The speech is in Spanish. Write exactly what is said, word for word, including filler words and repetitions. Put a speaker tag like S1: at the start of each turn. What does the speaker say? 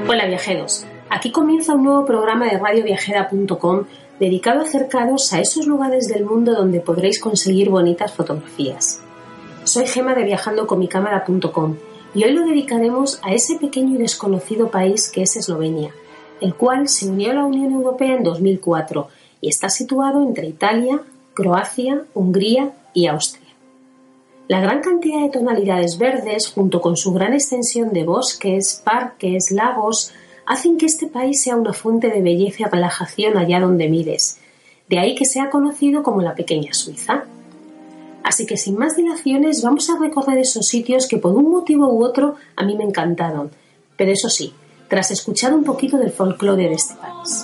S1: Hola viajeros, aquí comienza un nuevo programa de radio viajera punto com dedicado a acercaros a esos lugares del mundo donde podréis conseguir bonitas fotografías. Soy Gema de viajando con mi cámara punto com y hoy lo dedicaremos a ese pequeño y desconocido país que es Eslovenia, el cual se unió a la Unión Europea en dos mil cuatro y está situado entre Italia, Croacia, Hungría y Austria. La gran cantidad de tonalidades verdes, junto con su gran extensión de bosques, parques, lagos, hacen que este país sea una fuente de belleza y relajación allá donde mires. De ahí que sea conocido como la pequeña Suiza. Así que sin más dilaciones vamos a recorrer esos sitios que por un motivo u otro a mí me encantaron. Pero eso sí, tras escuchar un poquito del folclore de este país.